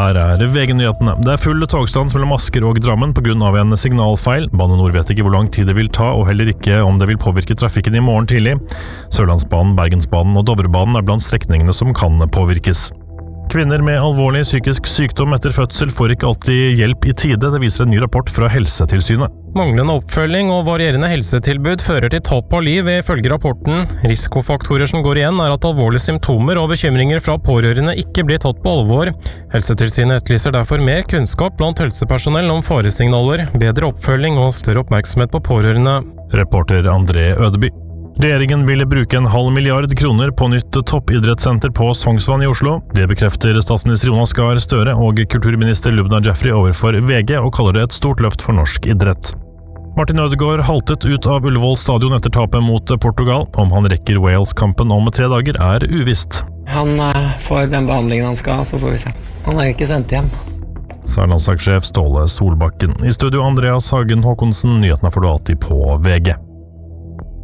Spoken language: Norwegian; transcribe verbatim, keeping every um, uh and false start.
Her er V G-nyhetene. Det er full togstans mellom Asker og Drammen på grunn av en signalfeil. Bane Nor vet ikke hvor lang tid det vil ta, og heller ikke om det vil påvirke trafikken i morgen tidlig. Sørlandsbanen, Bergensbanen og Dovrebanen er blant strekningene som kan påvirkes. Kvinner med alvorlig psykisk sykdom etter fødsel får ikke alltid hjelp i tide, det viser en ny rapport fra Helsetilsynet. Manglende oppfølging og varierende helsetilbud fører til tap av liv, ifølge rapporten. Risikofaktorer som går igjen er at alvorlige symptomer og bekymringer fra pårørende ikke blir tatt på alvor. Helsetilsynet etterlyser derfor mer kunnskap blant helsepersonell om faresignaler, bedre oppfølging og større oppmerksomhet på pårørende. Reporter André Ødeby. Regjeringen ville bruke en halv milliard kroner på nytt toppidrettssenter på Sognsvann i Oslo. Det bekrefter statsminister Jonas Gahr Støre og kulturminister Lubna Jaffery overfor V G, og kaller det et stort løft for norsk idrett. Martin Ødegaard haltet ut av Ullevål stadion etter tapet mot Portugal. Om han rekker Wales-kampen om tre dager er uvisst. Han får den behandlingen han skal, så får vi se. Han er ikke sendt hjem. Sa landslagssjef Ståle Solbakken. I studio Andreas Hagen Håkonsen, nyhetene får du alltid på V G.